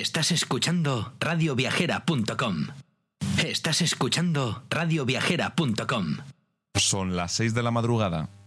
Estás escuchando radioviajera.com. Estás escuchando radioviajera.com. Son las 6 de la madrugada.